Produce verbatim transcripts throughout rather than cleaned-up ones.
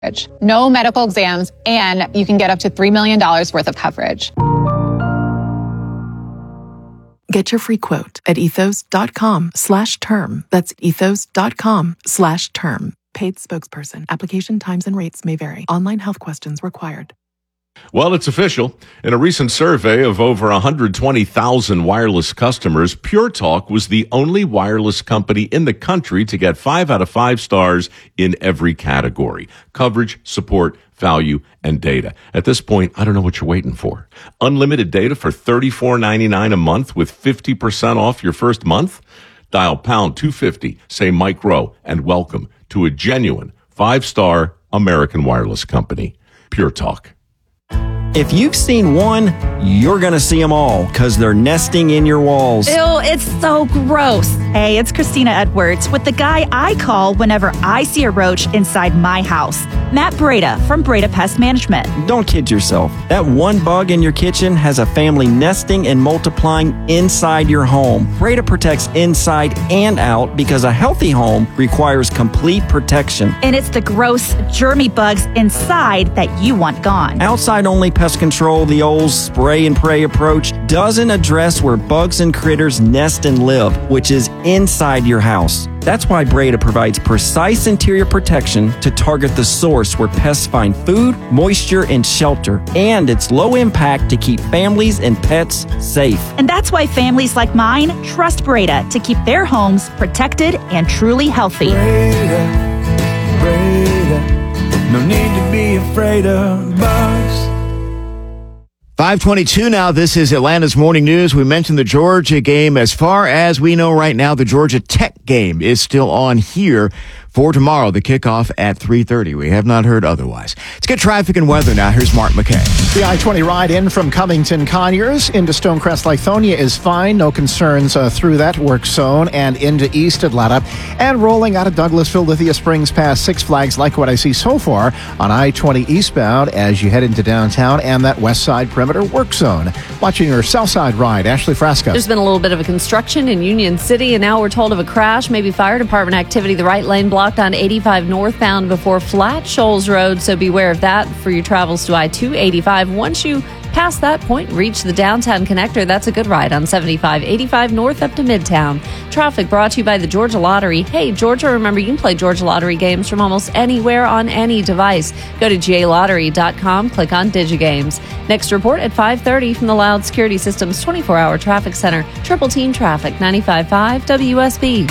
No medical exams, and you can get up to three million dollars worth of coverage. Get your free quote at ethos.com slash term. That's ethos.com slash term. Paid spokesperson. Application times and rates may vary. Online health questions required. Well, it's official. In a recent survey of over one hundred twenty thousand wireless customers, Pure Talk was the only wireless company in the country to get five out of five stars in every category: coverage, support, value, and data. At this point, I don't know what you're waiting for. Unlimited data for thirty-four ninety-nine a month with fifty percent off your first month? Dial pound two fifty, say Mike Rowe, and welcome to a genuine five-star American wireless company, Pure Talk. If you've seen one, you're going to see them all because they're nesting in your walls. Ew, it's so gross. Hey, it's Christina Edwards with the guy I call whenever I see a roach inside my house. Matt Breda from Breda Pest Management. Don't kid yourself. That one bug in your kitchen has a family nesting and multiplying inside your home. Breda protects inside and out because a healthy home requires complete protection. And it's the gross, germy bugs inside that you want gone. Outside-only pest control, the old spray and pray approach, doesn't address where bugs and critters nest and live, which is inside your house. That's why Breda provides precise interior protection to target the source where pests find food, moisture, and shelter. And it's low impact to keep families and pets safe. And that's why families like mine trust Breda to keep their homes protected and truly healthy. Breda, Breda, no need to be afraid of bugs. five twenty-two now. This is Atlanta's Morning News. We mentioned the Georgia game. As far as we know right now, the Georgia Tech game is still on here for tomorrow, the kickoff at three thirty. We have not heard otherwise. Let's get traffic and weather now. Here's Mark McKay. The I twenty ride in from Covington Conyers into Stonecrest Lithonia is fine. No concerns uh, through that work zone and into East Atlanta. And rolling out of Douglasville, Lithia Springs past Six Flags, like what I see so far on I twenty eastbound as you head into downtown and that west side perimeter work zone. Watching your south side ride, Ashley Frasco. There's been a little bit of a construction in Union City, and now we're told of a crash, maybe fire department activity. The right lane blocked on eighty-five northbound before Flat Shoals Road, so beware of that for your travels to I two eighty-five. Once you pass that point, reach the downtown connector, that's a good ride on seventy-five eighty-five north up to Midtown. Traffic brought to you by the Georgia Lottery. Hey, Georgia, remember you can play Georgia Lottery games from almost anywhere on any device. Go to G A lottery dot com, click on DigiGames. Next report at five thirty from the Loud Security Systems twenty-four hour Traffic Center. Triple Team Traffic, ninety-five point five W S B.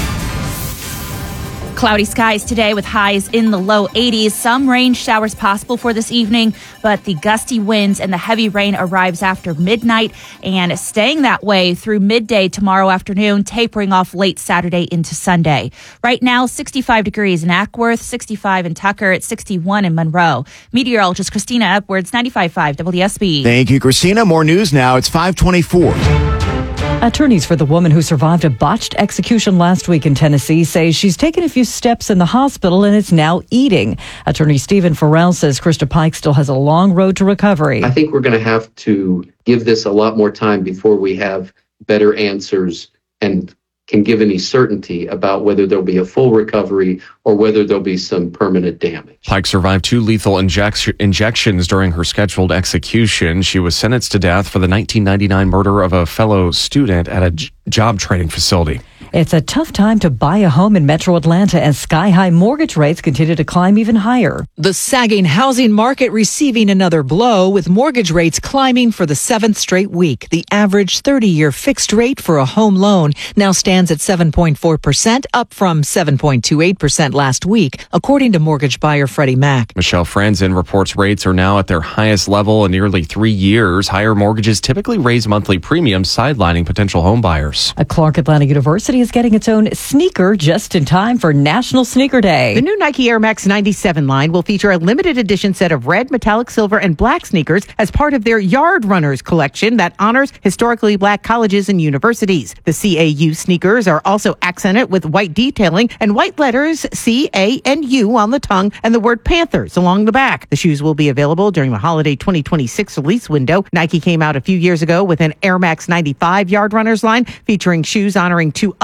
Cloudy skies today with highs in the low eighties. Some rain showers possible for this evening, but the gusty winds and the heavy rain arrives after midnight and staying that way through midday tomorrow afternoon, tapering off late Saturday into Sunday. Right now, sixty-five degrees in Ackworth, sixty-five in Tucker, at sixty-one in Monroe. Meteorologist Christina Edwards, ninety-five point five W S B. Thank you, Christina. More news now. It's five twenty-four. Attorneys for the woman who survived a botched execution last week in Tennessee say she's taken a few steps in the hospital and is now eating. Attorney Stephen Farrell says Krista Pike still has a long road to recovery. I think we're going to have to give this a lot more time before we have better answers and can give any certainty about whether there'll be a full recovery or whether there'll be some permanent damage. Pike survived two lethal injec- injections during her scheduled execution. She was sentenced to death for the nineteen ninety-nine murder of a fellow student at a j- job training facility. It's a tough time to buy a home in Metro Atlanta as sky-high mortgage rates continue to climb even higher. The sagging housing market receiving another blow with mortgage rates climbing for the seventh straight week. The average thirty-year fixed rate for a home loan now stands at seven point four percent, up from seven point two eight percent last week, according to mortgage buyer Freddie Mac. Michelle Franzen reports rates are now at their highest level in nearly three years. Higher mortgages typically raise monthly premiums, sidelining potential home buyers. A Clark Atlanta University is getting its own sneaker just in time for National Sneaker Day. The new Nike Air Max ninety-seven line will feature a limited edition set of red, metallic silver, and black sneakers as part of their Yard Runners collection that honors historically black colleges and universities. The C A U sneakers are also accented with white detailing and white letters C, A, and U on the tongue and the word Panthers along the back. The shoes will be available during the holiday twenty twenty-six release window. Nike came out a few years ago with an Air Max ninety-five Yard Runners line featuring shoes honoring two other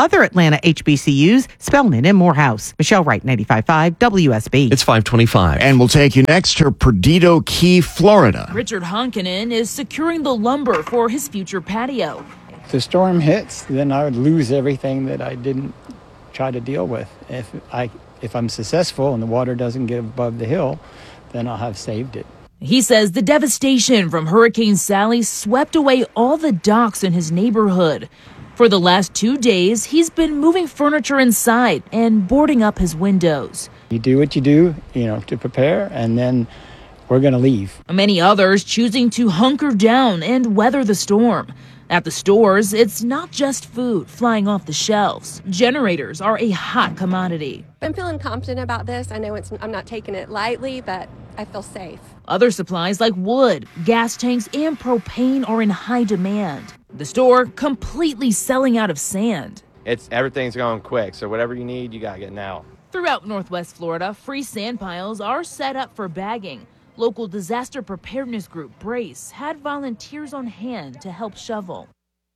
other Atlanta H B C Us, Spelman and Morehouse. Michelle Wright, ninety-five point five W S B. It's five twenty-five. And we'll take you next to Perdido Key, Florida. Richard Honkinen is securing the lumber for his future patio. If the storm hits, then I would lose everything that I didn't try to deal with. If I if I'm successful and the water doesn't get above the hill, then I'll have saved it. He says the devastation from Hurricane Sally swept away all the docks in his neighborhood. For the last two days, he's been moving furniture inside and boarding up his windows. You do what you do, you know, to prepare, and then we're going to leave. Many others choosing to hunker down and weather the storm. At the stores, it's not just food flying off the shelves. Generators are a hot commodity. I'm feeling confident about this. I know it's, I'm not taking it lightly, but I feel safe. Other supplies like wood, gas tanks, and propane are in high demand. The store completely selling out of sand. It's everything's going quick, so whatever you need, you gotta get now. Throughout Northwest Florida, free sand piles are set up for bagging. Local disaster preparedness group Brace had volunteers on hand to help shovel.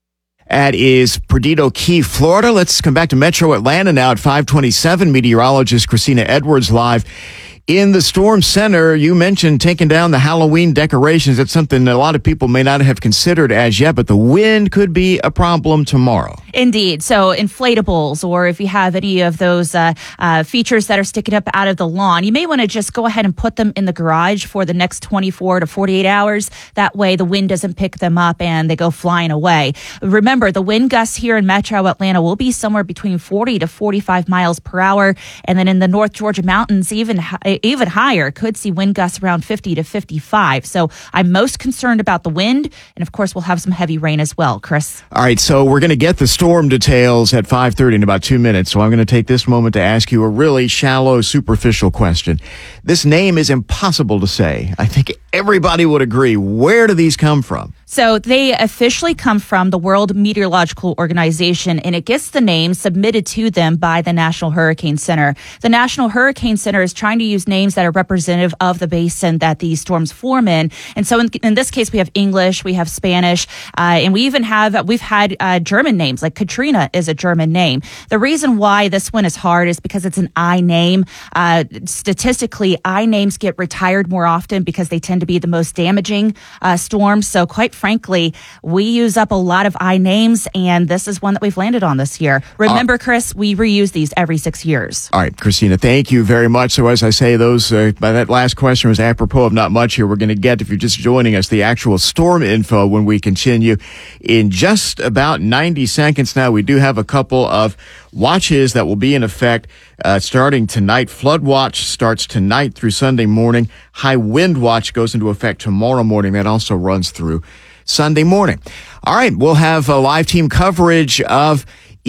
That is Perdido Key, Florida. Let's come back to Metro Atlanta now at five twenty-seven. Meteorologist Christina Edwards live in the Storm Center. You mentioned taking down the Halloween decorations. That's something that a lot of people may not have considered as yet, but the wind could be a problem tomorrow. Indeed. So inflatables, or if you have any of those uh, uh, features that are sticking up out of the lawn, you may want to just go ahead and put them in the garage for the next twenty-four to forty-eight hours. That way the wind doesn't pick them up and they go flying away. Remember, the wind gusts here in Metro Atlanta will be somewhere between forty to forty-five miles per hour. And then in the North Georgia mountains, even even higher, could see wind gusts around fifty to fifty-five. So I'm most concerned about the wind. And of course, we'll have some heavy rain as well, Chris. All right, so we're going to get the storm details at five thirty in about two minutes. So I'm going to take this moment to ask you a really shallow, superficial question. This name is impossible to say. I think everybody would agree. Where do these come from? So they officially come from the World Meteorological Organization, and it gets the name submitted to them by the National Hurricane Center. The National Hurricane Center is trying to use names that are representative of the basin that these storms form in. And so in, in this case, we have English, we have Spanish, uh, and we even have, we've had uh, German names, like Katrina is a German name. The reason why this one is hard is because it's an I name. Uh, statistically, I names get retired more often because they tend to be the most damaging uh, storms. So quite frankly, we use up a lot of I names, and this is one that we've landed on this year. Remember, uh, Chris, we reuse these every six years. All right, Christina, thank you very much. So as I say, those uh, by that last question was apropos of not much here. We're going to get, if you're just joining us, the actual storm info when we continue in just about ninety seconds. Now, we do have a couple of watches that will be in effect uh, starting tonight. Flood watch starts tonight through Sunday morning. High wind watch goes into effect tomorrow morning. That also runs through Sunday morning. All right, we'll have a live team coverage of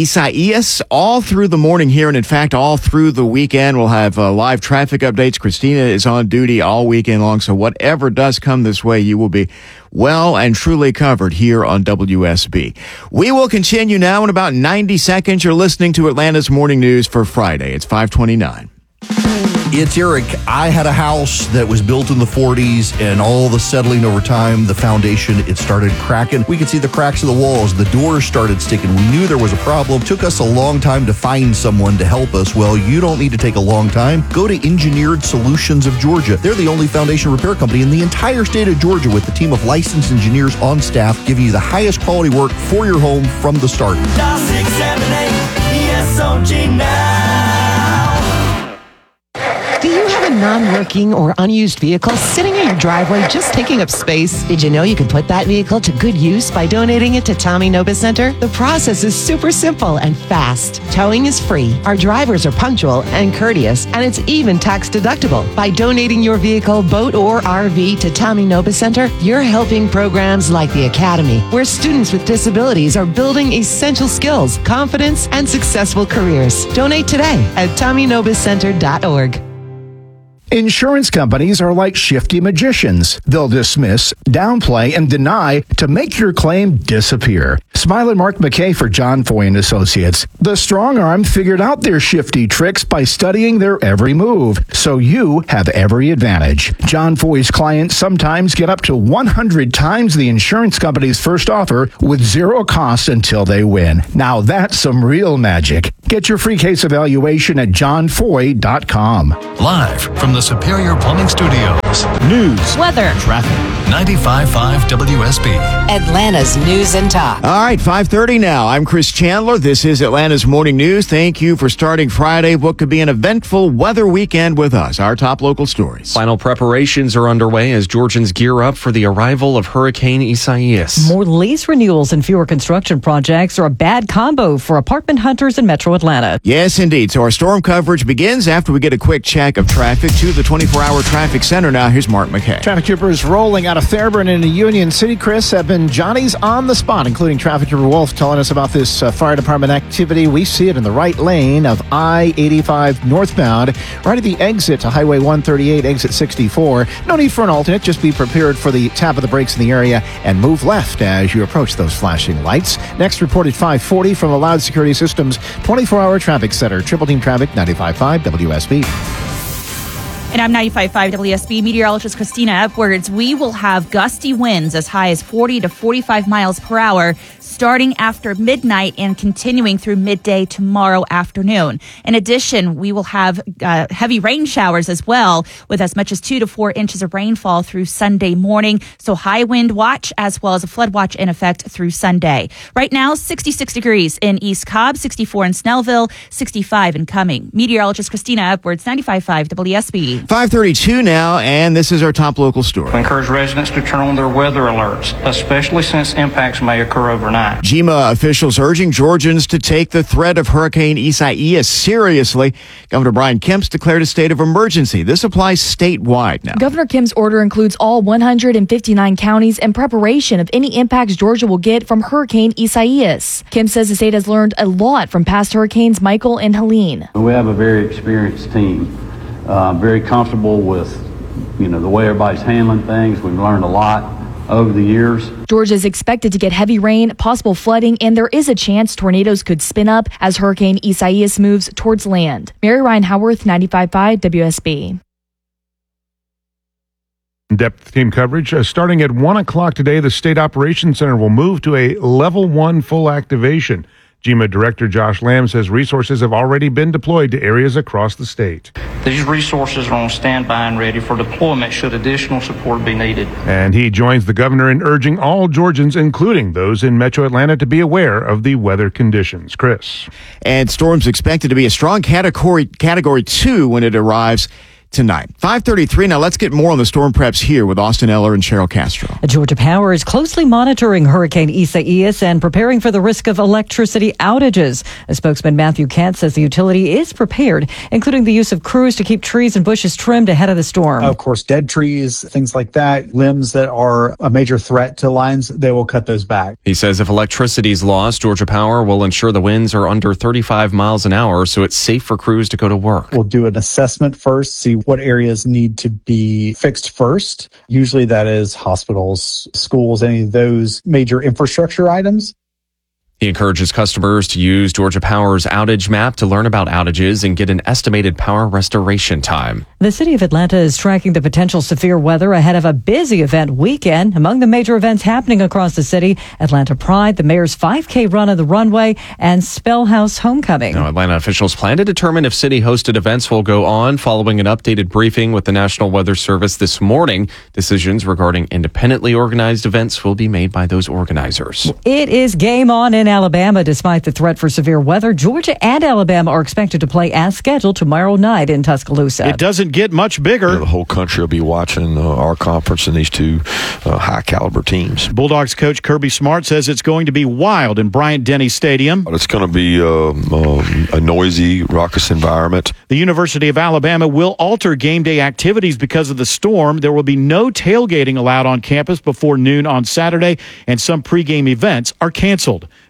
Isaias all through the morning here, and in fact, all through the weekend. We'll have uh, live traffic updates. Christina is on duty all weekend long, so whatever does come this way, you will be well and truly covered here on W S B. We will continue now in about ninety seconds. You're listening to Atlanta's Morning News for Friday. It's five twenty-nine. It's Eric. I had a house that was built in the forties, and all the settling over time, the foundation, it started cracking. We could see the cracks of the walls. The doors started sticking. We knew there was a problem. Took us a long time to find someone to help us. Well, you don't need to take a long time. Go to Engineered Solutions of Georgia. They're the only foundation repair company in the entire state of Georgia with a team of licensed engineers on staff giving you the highest quality work for your home from the start. Dial six seven eight E S O G now. Do you have a non-working or unused vehicle sitting in your driveway just taking up space? Did you know you could put that vehicle to good use by donating it to Tommy Nobis Center? The process is super simple and fast. Towing is free. Our drivers are punctual and courteous, and it's even tax deductible. By donating your vehicle, boat, or R V to Tommy Nobis Center, you're helping programs like the Academy, where students with disabilities are building essential skills, confidence, and successful careers. Donate today at Tommy Nobis Center dot org. Insurance companies are like shifty magicians. They'll dismiss, downplay, and deny to make your claim disappear. Smile and Mark McKay for John Foy and Associates. The strong arm figured out their shifty tricks by studying their every move, so you have every advantage. John Foy's clients sometimes get up to one hundred times the insurance company's first offer with zero costs until they win. Now that's some real magic. Get your free case evaluation at john foy dot com. Live from the Superior Plumbing Studios. News, weather, traffic. ninety-five point five W S B. Atlanta's News and Talk. All right, five thirty now. I'm Chris Chandler. This is Atlanta's Morning News. Thank you for starting Friday, what could be an eventful weather weekend with us. Our top local stories. Final preparations are underway as Georgians gear up for the arrival of Hurricane Isaias. More lease renewals and fewer construction projects are a bad combo for apartment hunters in Metro Atlanta. Yes, indeed. So our storm coverage begins after we get a quick check of traffic to the twenty-four hour traffic center. Now, here's Mark McKay. Traffic troopers rolling out of Fairburn into Union City, Chris, have been Johnny's on the spot, including Traffic Trooper Wolf telling us about this uh, fire department activity. We see it in the right lane of I eighty-five northbound, right at the exit to Highway one thirty-eight, exit sixty-four. No need for an alternate. Just be prepared for the tap of the brakes in the area and move left as you approach those flashing lights. Next reported five forty from the Loud Security Systems twenty-four hour traffic center. Triple Team Traffic, ninety-five point five W S B. And I'm ninety-five point five W S B meteorologist Christina Epwards. We will have gusty winds as high as forty to forty-five miles per hour starting after midnight and continuing through midday tomorrow afternoon. In addition, we will have uh, heavy rain showers as well, with as much as two to four inches of rainfall through Sunday morning. So high wind watch as well as a flood watch in effect through Sunday. Right now, sixty-six degrees in East Cobb, sixty-four in Snellville, sixty-five in Cumming. Meteorologist Christina Epwards, ninety-five point five W S B. five thirty-two now, and this is our top local story. We encourage residents to turn on their weather alerts, especially since impacts may occur overnight. G E M A officials urging Georgians to take the threat of Hurricane Isaias seriously. Governor Brian Kemp's declared a state of emergency. This applies statewide now. Governor Kemp's order includes all one hundred fifty-nine counties in preparation of any impacts Georgia will get from Hurricane Isaias. Kemp says the state has learned a lot from past hurricanes Michael and Helene. We have a very experienced team, uh, very comfortable with, you know, the way everybody's handling things. We've learned a lot over the years. Georgia is expected to get heavy rain, possible flooding, and there is a chance tornadoes could spin up as Hurricane Isaias moves towards land. Mary Ryan Howarth, ninety-five point five W S B. Depth team coverage. Uh, starting at one o'clock today, the State Operations Center will move to a level one full activation. G E M A Director Josh Lamb says resources have already been deployed to areas across the state. These resources are on standby and ready for deployment should additional support be needed. And he joins the governor in urging all Georgians, including those in Metro Atlanta, to be aware of the weather conditions. Chris. And storms expected to be a strong category category two when it arrives tonight. five thirty-three. Now let's get more on the storm preps here with Austin Eller and Cheryl Castro. Georgia Power is closely monitoring Hurricane Isaias and preparing for the risk of electricity outages. A spokesman, Matthew Katz, says the utility is prepared, including the use of crews to keep trees and bushes trimmed ahead of the storm. Of course, dead trees, things like that, limbs that are a major threat to lines, they will cut those back. He says if electricity is lost, Georgia Power will ensure the winds are under thirty-five miles an hour so it's safe for crews to go to work. We'll do an assessment first, see what areas need to be fixed first. Usually that is hospitals, schools, any of those major infrastructure items. He encourages customers to use Georgia Power's outage map to learn about outages and get an estimated power restoration time. The city of Atlanta is tracking the potential severe weather ahead of a busy event weekend. Among the major events happening across the city, Atlanta Pride, the mayor's five K run of the runway, and Spellhouse Homecoming. Now, Atlanta officials plan to determine if city-hosted events will go on following an updated briefing with the National Weather Service this morning. Decisions regarding independently organized events will be made by those organizers. It is game on in Alabama. Despite the threat for severe weather, Georgia and Alabama are expected to play as scheduled tomorrow night in Tuscaloosa. It doesn't get much bigger. You know, the whole country will be watching uh, our conference and these two uh, high-caliber teams. Bulldogs coach Kirby Smart says it's going to be wild in Bryant-Denny Stadium. It's going to be um, um, a noisy, raucous environment. The University of Alabama will alter game day activities because of the storm. There will be no tailgating allowed on campus before noon on Saturday, and some pregame events are canceled.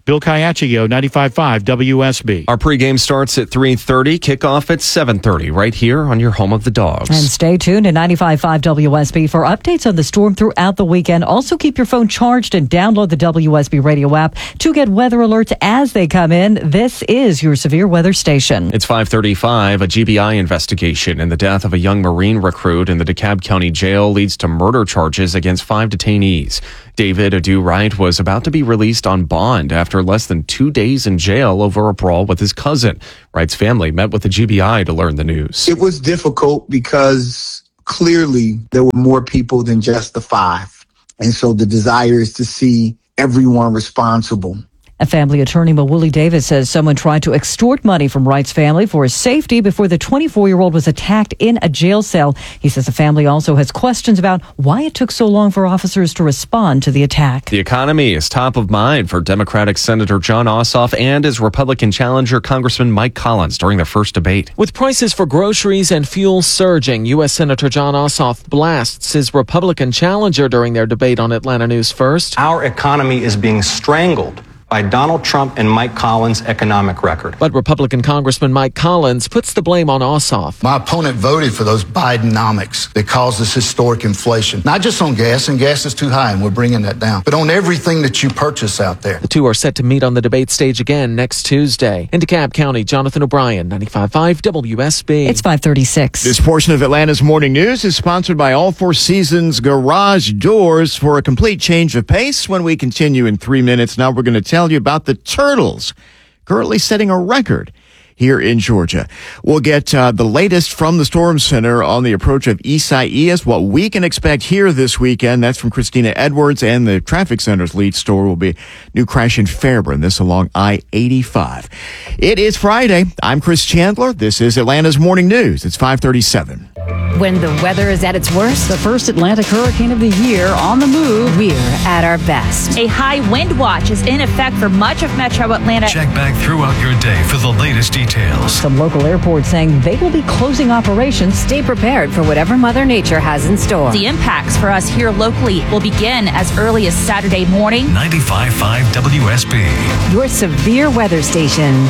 Bill Caiaccio, ninety-five point five W S B. Our pregame starts at three thirty, kickoff at seven thirty, right here on your home of the Dogs. And stay tuned to ninety-five point five W S B for updates on the storm throughout the weekend. Also, keep your phone charged and download the W S B radio app to get weather alerts as they come in. This is your severe weather station. It's five thirty-five. A G B I investigation in the death of a young Marine recruit in the DeKalb County Jail leads to murder charges against five detainees. David Adu Wright was about to be released on bond after less than two days in jail over a brawl with his cousin. Wright's family met with the G B I to learn the news. It was difficult because clearly there were more people than just the five. And so the desire is to see everyone responsible. A family attorney, Mawuli Davis, says someone tried to extort money from Wright's family for his safety before the twenty-four-year-old was attacked in a jail cell. He says the family also has questions about why it took so long for officers to respond to the attack. The economy is top of mind for Democratic Senator Jon Ossoff and his Republican challenger, Congressman Mike Collins, during their first debate. With prices for groceries and fuel surging, U S. Senator Jon Ossoff blasts his Republican challenger during their debate on Atlanta News First. Our economy is being strangled by Donald Trump and Mike Collins' economic record. But Republican Congressman Mike Collins puts the blame on Ossoff. My opponent voted for those Bidenomics that caused this historic inflation. Not just on gas, and gas is too high, and we're bringing that down, but on everything that you purchase out there. The two are set to meet on the debate stage again next Tuesday. In DeKalb County, Jonathan O'Brien, ninety-five point five W S B. It's five thirty-six. This portion of Atlanta's Morning News is sponsored by All Four Seasons Garage Doors. For a complete change of pace, when we continue in three minutes, now we're going to tell you about the Turtles, currently setting a record here in Georgia. We'll get uh, the latest from the Storm Center on the approach of Isaias, what we can expect here this weekend. That's from Christina Edwards, and the Traffic Center's lead story will be new crash in Fairburn, this along I eighty-five. It is Friday. I'm Chris Chandler. This is Atlanta's Morning News. It's five thirty-seven. When the weather is at its worst, The first Atlantic hurricane of the year on the move. we're at our best. A high wind watch is in effect for much of metro Atlanta. Check back throughout your day for the latest details. Some local airports saying they will be closing operations. Stay prepared for whatever Mother Nature has in store. The impacts for us here locally will begin as early as Saturday morning. ninety-five point five W S B. Your severe weather station.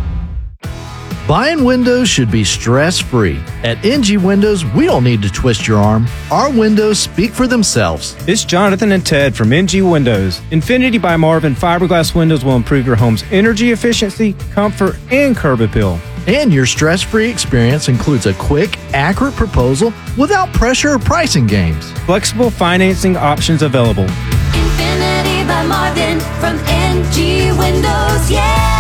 Buying windows should be stress-free. At N G Windows, we don't need to twist your arm. Our windows speak for themselves. It's Jonathan and Ted from N G Windows. Infinity by Marvin fiberglass windows will improve your home's energy efficiency, comfort, and curb appeal. And your stress-free experience includes a quick, accurate proposal without pressure or pricing games. Flexible financing options available. Infinity by Marvin from N G Windows, yeah!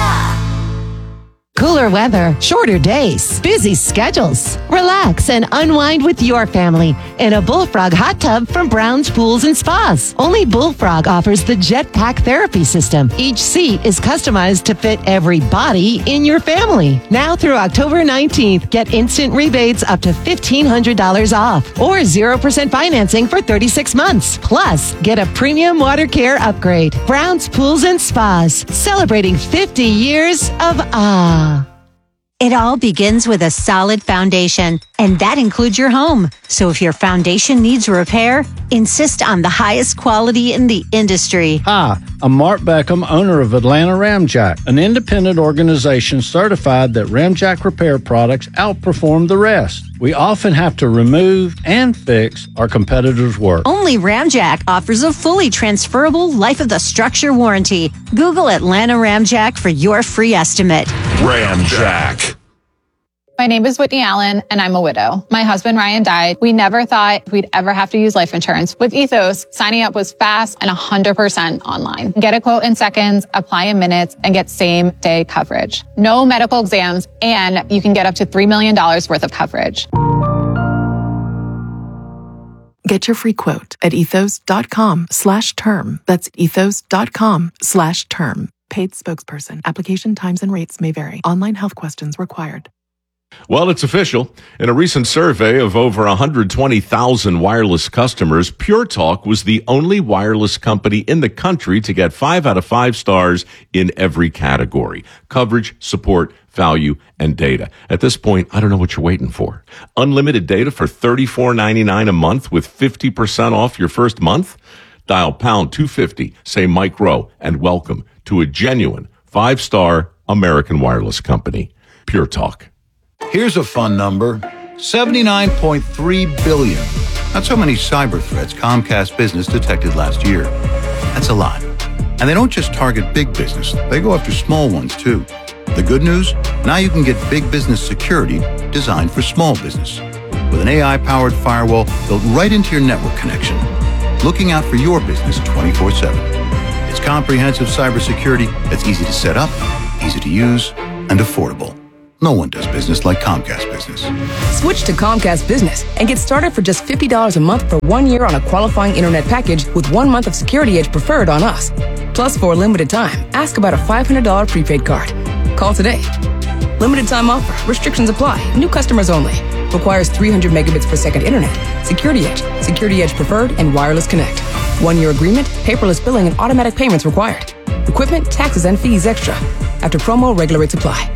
Cooler weather, shorter days, busy schedules. Relax and unwind with your family in a Bullfrog hot tub from Brown's Pools and Spas. Only Bullfrog offers the Jetpack therapy system. Each seat is customized to fit every body in your family. Now through October nineteenth, get instant rebates up to fifteen hundred dollars off or zero percent financing for thirty-six months. Plus, get a premium water care upgrade. Brown's Pools and Spas, celebrating fifty years of ah. It all begins with a solid foundation, and that includes your home. So if your foundation needs repair, insist on the highest quality in the industry. Hi, I'm Mark Beckham, owner of Atlanta Ramjack, an independent organization certified that Ramjack repair products outperform the rest. We often have to remove and fix our competitors' work. Only Ramjack offers a fully transferable life of the structure warranty. Google Atlanta Ramjack for your free estimate. Ramjack. My name is Whitney Allen, and I'm a widow. My husband, Ryan, died. We never thought we'd ever have to use life insurance. With Ethos, signing up was fast and one hundred percent online. Get a quote in seconds, apply in minutes, and get same-day coverage. No medical exams, and you can get up to three million dollars worth of coverage. Get your free quote at ethos.com slash term. That's ethos.com slash term. Paid spokesperson. Application times and rates may vary. Online health questions required. Well, it's official. In a recent survey of over one hundred twenty thousand wireless customers, Pure Talk was the only wireless company in the country to get five out of five stars in every category: coverage, support, value, and data. At this point, I don't know what you're waiting for. Unlimited data for thirty-four ninety-nine a month with fifty percent off your first month? Dial pound two fifty, say Mike Rowe, and welcome to a genuine five-star American Wireless company. Pure Talk. Here's a fun number. seventy-nine point three billion. That's how many cyber threats Comcast Business detected last year. That's a lot. And they don't just target big business. They go after small ones, too. The good news? Now you can get big business security designed for small business. With an A I-powered firewall built right into your network connection. Looking out for your business twenty-four seven. It's comprehensive cybersecurity that's easy to set up, easy to use, and affordable. No one does business like Comcast Business. Switch to Comcast Business and get started for just fifty dollars a month for one year on a qualifying internet package with one month of Security Edge Preferred on us. Plus, for a limited time, ask about a five hundred dollars prepaid card. Call today. Limited time offer. Restrictions apply. New customers only. Requires three hundred megabits per second internet. Security Edge, Security Edge Preferred, and Wireless Connect. One-year agreement, paperless billing, and automatic payments required. Equipment, taxes, and fees extra. After promo, regular rates apply.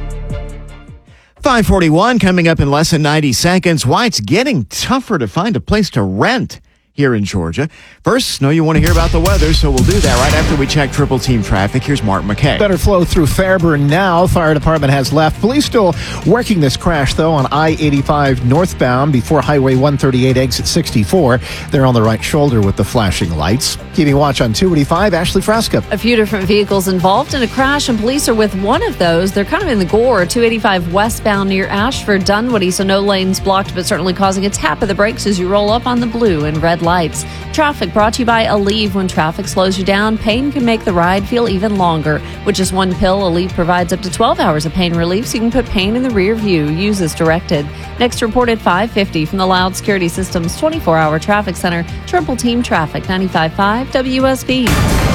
five forty-one coming up in less than ninety seconds. Why it's getting tougher to find a place to rent here in Georgia. First, know you want to hear about the weather, so we'll do that right after we check triple team traffic. Here's Mark McKay. Better flow through Fairburn now. Fire department has left. Police still working this crash, though, on I eighty-five northbound before Highway one thirty-eight exit sixty-four. They're on the right shoulder with the flashing lights. Keeping watch on two eighty-five, Ashley Fresca. A few different vehicles involved in a crash, and police are with one of those. They're kind of in the gore. two eighty-five westbound near Ashford, Dunwoody, so no lanes blocked, but certainly causing a tap of the brakes as you roll up on the blue and red lights. Traffic brought to you by Aleve. When traffic slows you down, pain can make the ride feel even longer. With just one pill, Aleve provides up to twelve hours of pain relief, so you can put pain in the rear view. Use as directed. Next reported five fifty from the Loud Security Systems twenty-four hour traffic center. Triple Team Traffic, ninety-five point five W S B.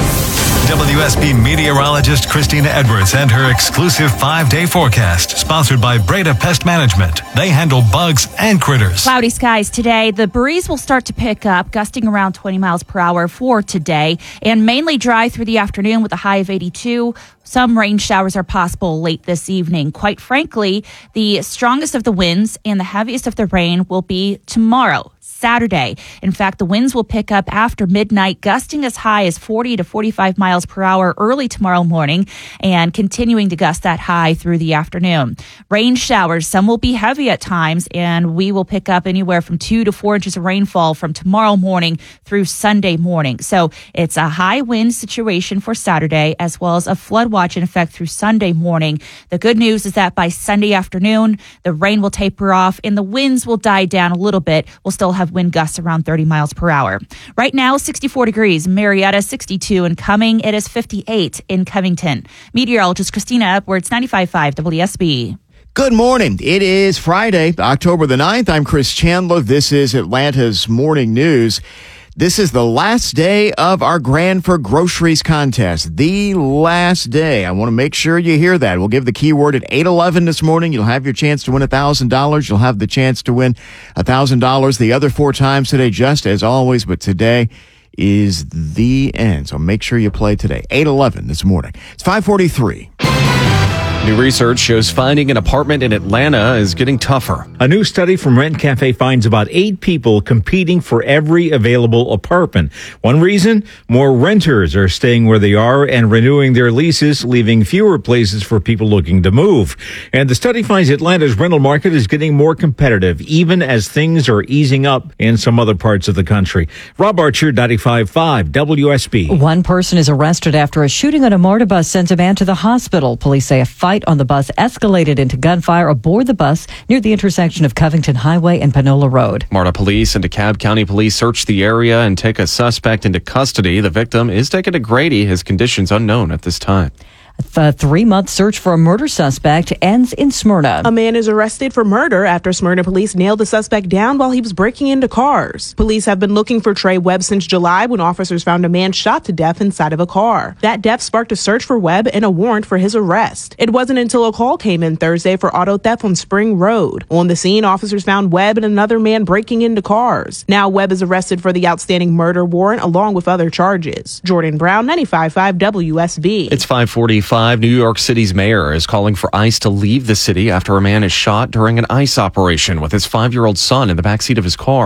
W S B meteorologist Christina Edwards and her exclusive five-day forecast, sponsored by Breda Pest Management. They handle bugs and critters. Cloudy skies today. The breeze will start to pick up, gusting around twenty miles per hour for today, and mainly dry through the afternoon with a high of eighty-two. Some rain showers are possible late this evening. Quite frankly, the strongest of the winds and the heaviest of the rain will be tomorrow, Saturday. In fact, the winds will pick up after midnight, gusting as high as forty to forty-five miles per hour early tomorrow morning and continuing to gust that high through the afternoon. Rain showers, some will be heavy at times, and we will pick up anywhere from two to four inches of rainfall from tomorrow morning through Sunday morning. So it's a high wind situation for Saturday, as well as a flood watch in effect through Sunday morning. The good news is that by Sunday afternoon, the rain will taper off and the winds will die down a little bit. We'll still have wind gusts around thirty miles per hour. Right now, sixty-four degrees, Marietta sixty-two, and Cumming, it is fifty-eight in Covington. Meteorologist Christina Edwards, ninety-five point five W S B. Good morning. It is Friday, October the ninth. I'm Chris Chandler. This is Atlanta's Morning News. This is the last day of our Grand for Groceries contest. The last day. I want to make sure you hear that. We'll give the keyword at eight eleven this morning. You'll have your chance to win one thousand dollars. You'll have the chance to win one thousand dollars the other four times today, just as always. But today is the end. So make sure you play today. eight eleven this morning. It's five forty-three. New research shows finding an apartment in Atlanta is getting tougher. A new study from Rent Cafe finds about eight people competing for every available apartment. One reason? More renters are staying where they are and renewing their leases, leaving fewer places for people looking to move. And the study finds Atlanta's rental market is getting more competitive, even as things are easing up in some other parts of the country. Rob Archer, ninety-five point five W S B. One person is arrested after a shooting on a MARTA bus sent a man to the hospital. Police say a fight on the bus escalated into gunfire aboard the bus near the intersection of Covington Highway and Panola Road. MARTA police and DeKalb County police searched the area and take a suspect into custody. The victim is taken to Grady. His condition's unknown at this time. The three-month search for a murder suspect ends in Smyrna. A man is arrested for murder after Smyrna police nailed the suspect down while he was breaking into cars. Police have been looking for Trey Webb since July when officers found a man shot to death inside of a car. That death sparked a search for Webb and a warrant for his arrest. It wasn't until a call came in Thursday for auto theft on Spring Road. On the scene, officers found Webb and another man breaking into cars. Now Webb is arrested for the outstanding murder warrant along with other charges. Jordan Brown, ninety-five point five W S B. It's five forty-five. New York City's mayor is calling for ICE to leave the city after a man is shot during an ICE operation with his five-year-old son in the backseat of his car. The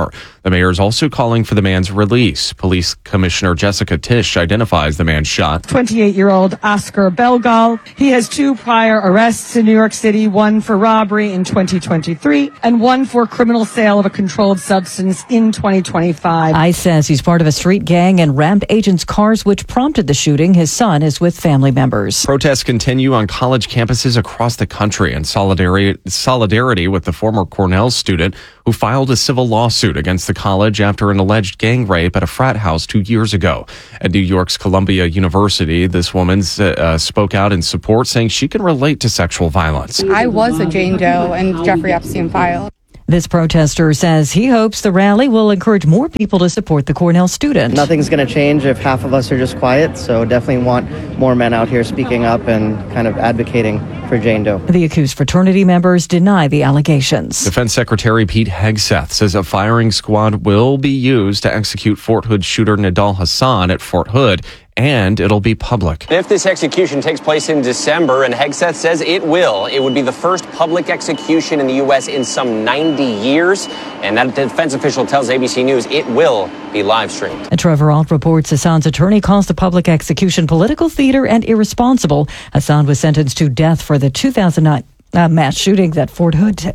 The mayor is also calling for the man's release. Police Commissioner Jessica Tisch identifies the man shot. twenty-eight-year-old Oscar Belgal. He has two prior arrests in New York City, one for robbery in twenty twenty-three and one for criminal sale of a controlled substance in twenty twenty-five. ICE says he's part of a street gang and rammed agents' cars, which prompted the shooting. His son is with family members. Protests continue on college campuses across the country in solidarity, solidarity with the former Cornell student who filed a civil lawsuit against the college after an alleged gang rape at a frat house two years ago. At New York's Columbia University, this woman uh, spoke out in support, saying she can relate to sexual violence. I was a Jane Doe and Jeffrey Epstein file. This protester says he hopes the rally will encourage more people to support the Cornell student. Nothing's going to change if half of us are just quiet, so definitely want more men out here speaking up and kind of advocating for Jane Doe. The accused fraternity members deny the allegations. Defense Secretary Pete Hegseth says a firing squad will be used to execute Fort Hood shooter Nidal Hassan at Fort Hood, and it'll be public. If this execution takes place in December, and Hegseth says it will, it would be the first public execution in the U S in some ninety years. And that defense official tells A B C News it will be live streamed. Trevor Alt reports Hassan's attorney calls the public execution political theater and irresponsible. Hassan was sentenced to death for the two thousand nine uh, mass shooting at Fort Hood.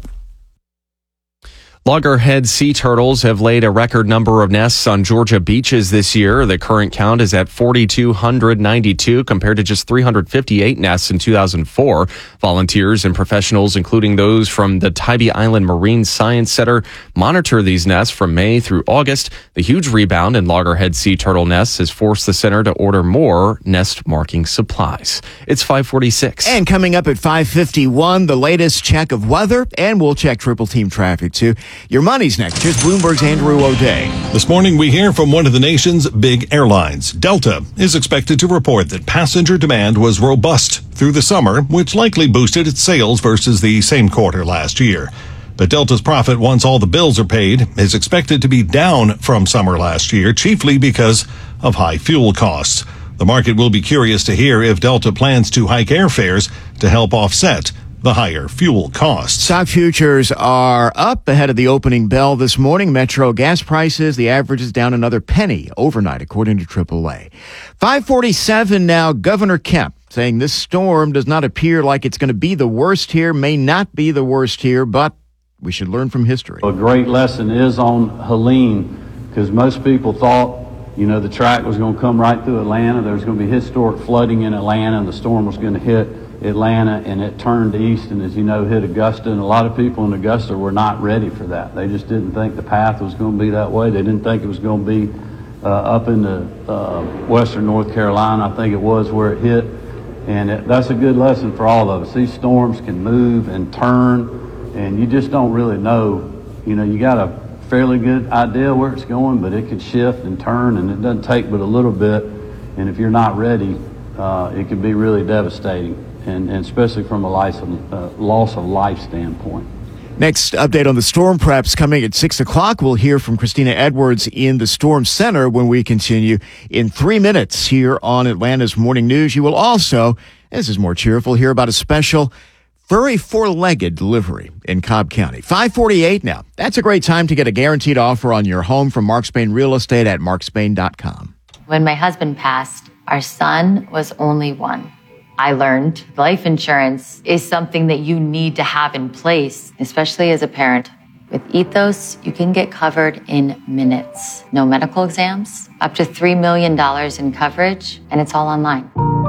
Loggerhead sea turtles have laid a record number of nests on Georgia beaches this year. The current count is at four thousand two hundred ninety-two compared to just three hundred fifty-eight nests in two thousand four. Volunteers and professionals, including those from the Tybee Island Marine Science Center, monitor these nests from May through August. The huge rebound in loggerhead sea turtle nests has forced the center to order more nest marking supplies. It's five forty-six. And coming up at five fifty-one, the latest check of weather, and we'll check triple team traffic too. Your money's next. Here's Bloomberg's Andrew O'Day. This morning, we hear from one of the nation's big airlines. Delta is expected to report that passenger demand was robust through the summer, which likely boosted its sales versus the same quarter last year. But Delta's profit, once all the bills are paid, is expected to be down from summer last year, chiefly because of high fuel costs. The market will be curious to hear if Delta plans to hike airfares to help offset the higher fuel costs. Stock futures are up ahead of the opening bell this morning. Metro gas prices, the average is down another penny overnight, according to triple A. five forty-seven now. Governor Kemp saying this storm does not appear like it's going to be the worst here, may not be the worst here, but we should learn from history. A great lesson is on Helene, because most people thought, you know, the track was going to come right through Atlanta. There was going to be historic flooding in Atlanta, and the storm was going to hit Atlanta, and it turned east and, as you know, hit Augusta, and a lot of people in Augusta were not ready for that. They just didn't think the path was going to be that way. They didn't think it was going to be uh, up into uh, western North Carolina. I think it was where it hit, and it, that's a good lesson for all of us. These storms can move and turn, and you just don't really know. You know, you got a fairly good idea where it's going, but it could shift and turn, and it doesn't take but a little bit, and if you're not ready, uh, it can be really devastating. And, and especially from a life of, uh, loss of life standpoint. Next update on the storm preps coming at six o'clock. We'll hear from Christina Edwards in the Storm Center when we continue in three minutes here on Atlanta's Morning News. You will also, this is more cheerful, hear about a special furry four-legged delivery in Cobb County. five forty-eight now. That's a great time to get a guaranteed offer on your home from Mark Spain Real Estate at mark spain dot com. When my husband passed, our son was only one. I learned life insurance is something that you need to have in place, especially as a parent. With Ethos, you can get covered in minutes. No medical exams, up to three million dollars in coverage, and it's all online.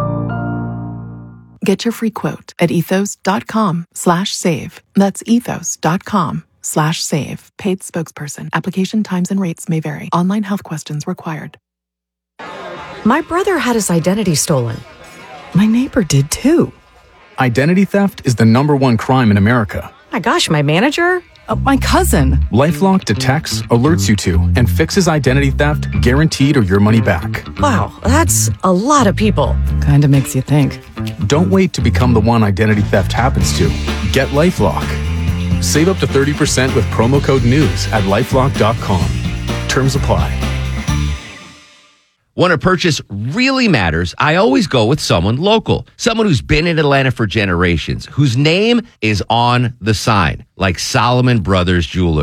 Get your free quote at ethos.com slash save. That's ethos.com slash save. Paid spokesperson. Application times and rates may vary. Online health questions required. My brother had his identity stolen. My neighbor did too. Identity theft is the number one crime in America. My gosh, my manager? Uh, my cousin. LifeLock detects, alerts you to, and fixes identity theft guaranteed or your money back. Wow, that's a lot of people. Kinda makes you think. Don't wait to become the one identity theft happens to. Get LifeLock. Save up to thirty percent with promo code NEWS at lifelock dot com. Terms apply. When a purchase really matters, I always go with someone local, someone who's been in Atlanta for generations, whose name is on the sign, like Solomon Brothers Jewelers.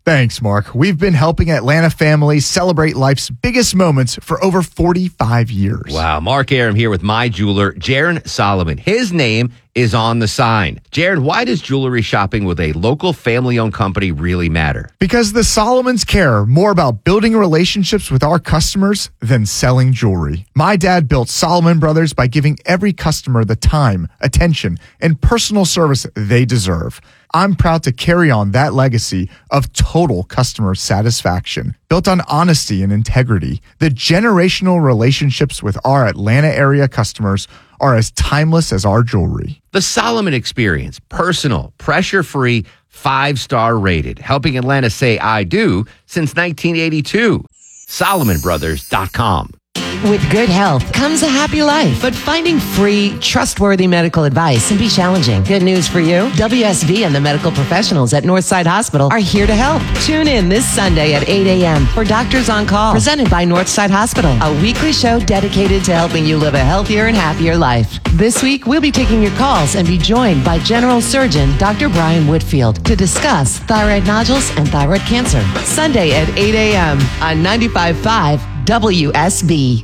Thanks, Mark. We've been helping Atlanta families celebrate life's biggest moments for over forty-five years. Wow. Mark Aram here with my jeweler, Jaron Solomon. His name is on the sign. Jaron, why does jewelry shopping with a local family-owned company really matter? Because the Solomons care more about building relationships with our customers than selling jewelry. My dad built Solomon Brothers by giving every customer the time, attention, and personal service they deserve. I'm proud to carry on that legacy of total customer satisfaction, built on honesty and integrity. The generational relationships with our Atlanta area customers are as timeless as our jewelry. The Solomon Experience, personal, pressure-free, five-star rated, helping Atlanta say I do since nineteen eighty-two. Solomon Brothers dot com. With good health comes a happy life, but finding free, trustworthy medical advice can be challenging. Good news for you. W S B and the medical professionals at Northside Hospital are here to help. Tune in this Sunday at eight a.m. for Doctors on Call, presented by Northside Hospital, a weekly show dedicated to helping you live a healthier and happier life. This week, we'll be taking your calls and be joined by General Surgeon Doctor Brian Whitfield to discuss thyroid nodules and thyroid cancer. Sunday at eight a.m. on ninety-five point five W S B.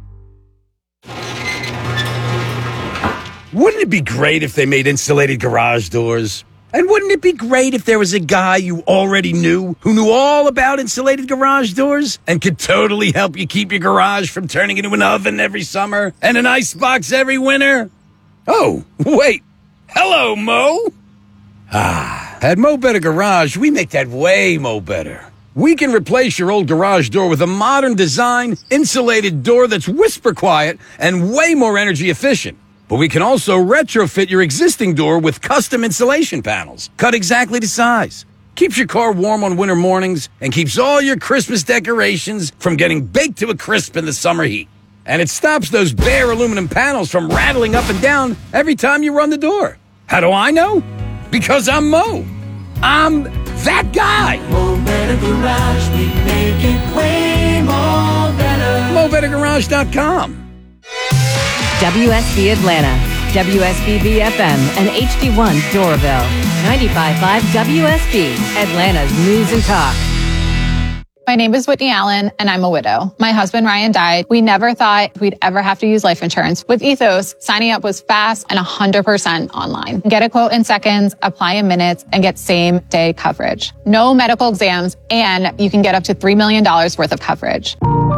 Wouldn't it be great if they made insulated garage doors? And wouldn't it be great if there was a guy you already knew who knew all about insulated garage doors and could totally help you keep your garage from turning into an oven every summer and an icebox every winter? Oh, wait. Hello, Mo. Ah, at Mo Better Garage, we make that way mo better. We can replace your old garage door with a modern design, insulated door that's whisper quiet and way more energy efficient. But we can also retrofit your existing door with custom insulation panels, cut exactly to size. Keeps your car warm on winter mornings and keeps all your Christmas decorations from getting baked to a crisp in the summer heat. And it stops those bare aluminum panels from rattling up and down every time you run the door. How do I know? Because I'm Mo. I'm that guy. Mo Better Garage, we make it way more better. Mo Better Garage dot com. W S B Atlanta, W S B B F M, and H D one Doraville. ninety-five point five W S B, Atlanta's News and Talk. My name is Whitney Allen, and I'm a widow. My husband, Ryan, died. We never thought we'd ever have to use life insurance. With Ethos, signing up was fast and one hundred percent online. Get a quote in seconds, apply in minutes, and get same-day coverage. No medical exams, and you can get up to three million dollars worth of coverage.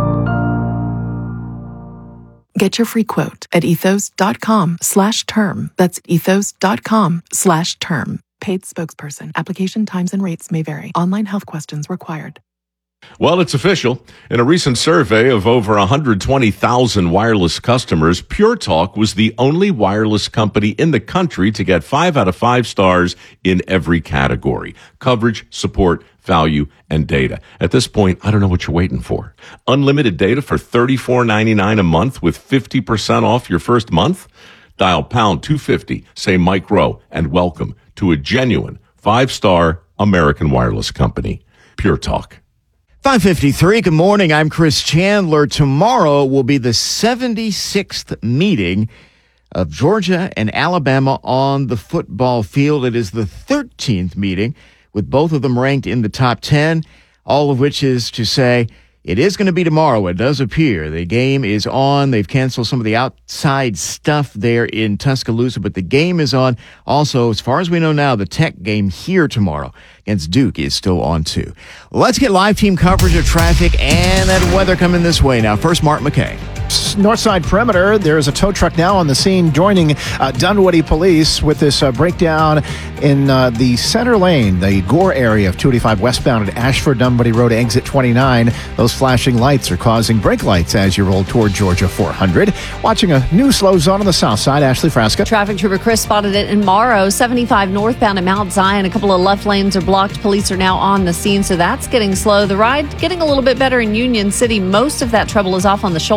Get your free quote at ethos.com slash term. That's ethos.com slash term. Paid spokesperson. Application times and rates may vary. Online health questions required. Well, it's official. In a recent survey of over one hundred twenty thousand wireless customers, Pure Talk was the only wireless company in the country to get five out of five stars in every category: coverage, support, value, and data. At this point, I don't know what you're waiting for. Unlimited data for thirty-four ninety-nine a month with fifty percent off your first month? Dial pound two fifty, say Mike Rowe, and welcome to a genuine five-star American wireless company. Pure Talk. five fifty-three, good morning. I'm Chris Chandler. Tomorrow will be the seventy-sixth meeting of Georgia and Alabama on the football field. It is the thirteenth meeting, with both of them ranked in the top ten, all of which is to say it is going to be tomorrow. It does appear. The game is on. They've canceled some of the outside stuff there in Tuscaloosa, but the game is on. Also, as far as we know now, the Tech game here tomorrow against Duke is still on too. Let's get live team coverage of traffic and that weather coming this way now. First, Mark McKay. Northside perimeter, there is a tow truck now on the scene joining uh, Dunwoody Police with this uh, breakdown in uh, the center lane, the Gore area of two eighty-five westbound at Ashford Dunwoody Road, exit twenty-nine. Those flashing lights are causing brake lights as you roll toward Georgia four hundred. Watching a new slow zone on the south side. Ashley Frasca. Traffic trooper Chris spotted it in Morrow, seventy-five northbound at Mount Zion. A couple of left lanes are blocked. Police are now on the scene, so that's getting slow. The ride getting a little bit better in Union City. Most of that trouble is off on the shoulder now.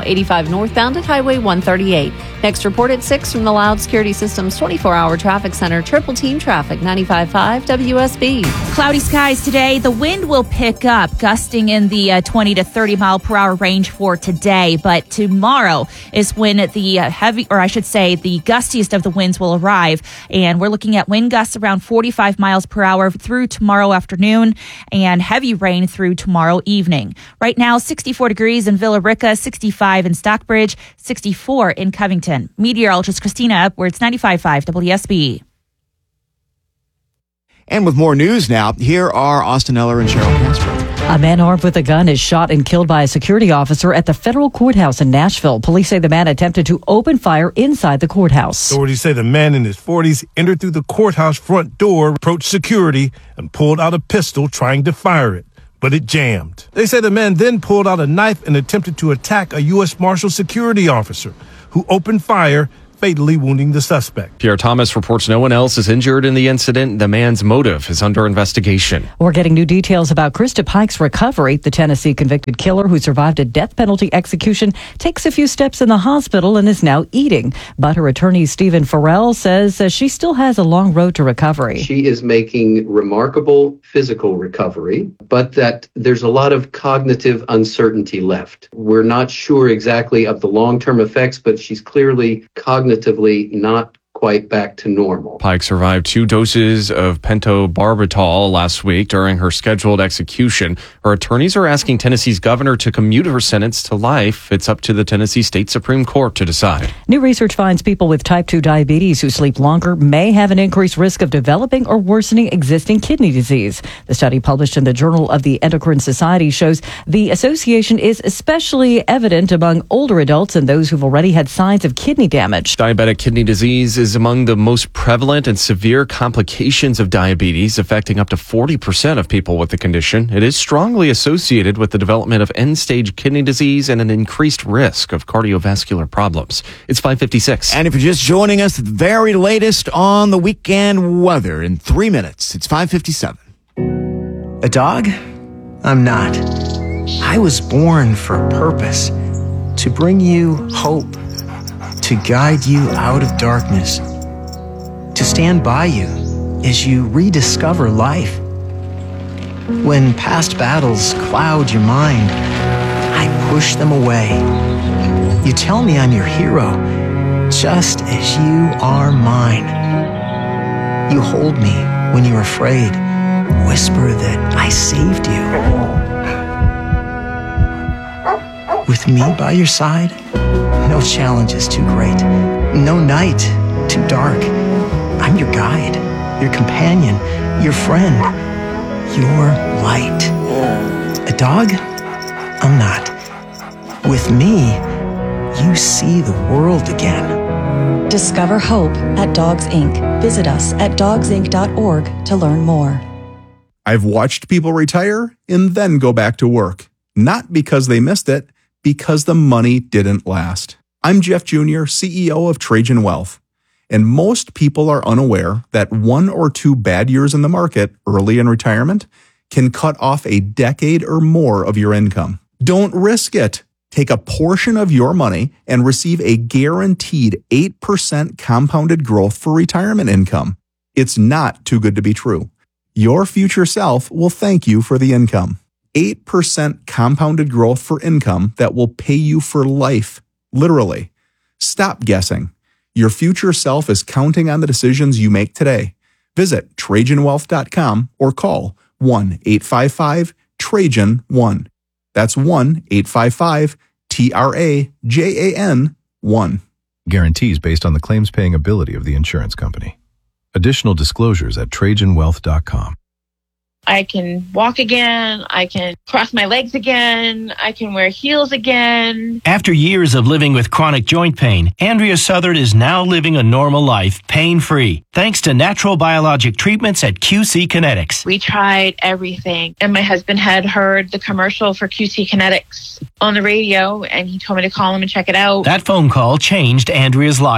eighty-five northbound at Highway one thirty-eight. Next report at six from the Loud Security Systems twenty-four hour traffic center. Triple team traffic, ninety-five point five W S B. Cloudy skies today. The wind will pick up, gusting in the uh, twenty to thirty mile per hour range for today. But tomorrow is when the uh, heavy, or I should say, the gustiest of the winds will arrive. And we're looking at wind gusts around forty-five miles per hour through tomorrow afternoon and heavy rain through tomorrow evening. Right now, sixty-four degrees in Villa Rica, sixty-five in Stockbridge, sixty-four in Covington. Meteorologist Christina Edwards, ninety-five point five W S B. And with more news now, here are Austin Eller and Cheryl Castro. A man armed with a gun is shot and killed by a security officer at the federal courthouse in Nashville. Police say the man attempted to open fire inside the courthouse. Authorities say the man in his forties entered through the courthouse front door, approached security, and pulled out a pistol trying to fire it, but it jammed. They say the man then pulled out a knife and attempted to attack a U S Marshal security officer, who opened fire, fatally wounding the suspect. Pierre Thomas reports no one else is injured in the incident. The man's motive is under investigation. We're getting new details about Krista Pike's recovery. The Tennessee convicted killer who survived a death penalty execution takes a few steps in the hospital and is now eating. But her attorney, Stephen Farrell, says uh, she still has a long road to recovery. She is making remarkable physical recovery, but that there's a lot of cognitive uncertainty left. We're not sure exactly of the long-term effects, but she's clearly cognitively not quite back to normal. Pike survived two doses of pentobarbital last week during her scheduled execution. Her attorneys are asking Tennessee's governor to commute her sentence to life. It's up to the Tennessee State Supreme Court to decide. New research finds people with type two diabetes who sleep longer may have an increased risk of developing or worsening existing kidney disease. The study published in the Journal of the Endocrine Society shows the association is especially evident among older adults and those who've already had signs of kidney damage. Diabetic kidney disease is among the most prevalent and severe complications of diabetes, affecting up to forty percent of people with the condition. It is strongly associated with the development of end-stage kidney disease and an increased risk of cardiovascular problems. It's five fifty-six. And if you're just joining us, the very latest on the weekend weather in three minutes. It's five fifty-seven. A dog? I'm not. I was born for a purpose, to bring you hope, to guide you out of darkness, to stand by you as you rediscover life. When past battles cloud your mind, I push them away. You tell me I'm your hero, just as you are mine. You hold me when you're afraid, whisper that I saved you. With me by your side, no challenge is too great, no night too dark. I'm your guide, your companion, your friend, your light. A dog? I'm not. With me, you see the world again. Discover hope at Dogs Incorporated. Visit us at dogs inc dot org to learn more. I've watched people retire and then go back to work. Not because they missed it, because the money didn't last. I'm Jeff Junior, C E O of Trajan Wealth, and most people are unaware that one or two bad years in the market early in retirement can cut off a decade or more of your income. Don't risk it. Take a portion of your money and receive a guaranteed eight percent compounded growth for retirement income. It's not too good to be true. Your future self will thank you for the income. eight percent compounded growth for income that will pay you for life, literally. Stop guessing. Your future self is counting on the decisions you make today. Visit Trajan Wealth dot com or call one eight five five Trajan one. That's one eight five five T R A J A N one. Guarantees based on the claims paying ability of the insurance company. Additional disclosures at Trajan Wealth dot com. I can walk again. I can cross my legs again. I can wear heels again. After years of living with chronic joint pain, Andrea Southard is now living a normal life, pain-free, thanks to natural biologic treatments at Q C Kinetics. We tried everything, and my husband had heard the commercial for Q C Kinetics on the radio, and he told me to call him and check it out. That phone call changed Andrea's life.